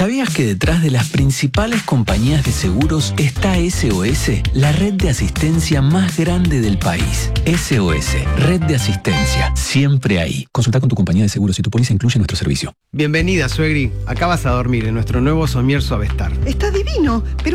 ¿Sabías que detrás de las principales compañías de seguros está SOS, la red de asistencia más grande del país? SOS, red de asistencia, siempre ahí. Consulta con tu compañía de seguros si tu póliza incluye nuestro servicio. Bienvenida, suegri. Acá vas a dormir en nuestro nuevo somier Suavestar. Está divino, pero